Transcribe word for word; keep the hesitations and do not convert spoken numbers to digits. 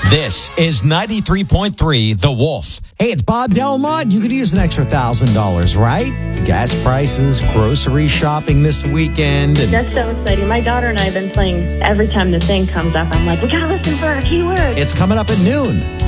This is ninety-three point three The Wolf. Hey, it's Bob Delmont. You could use an extra one thousand dollars, right? Gas prices, grocery shopping this weekend. And that's so exciting. My daughter and I have been playing every time the thing comes up. I'm like, we got to listen for our keyword. It's coming up at noon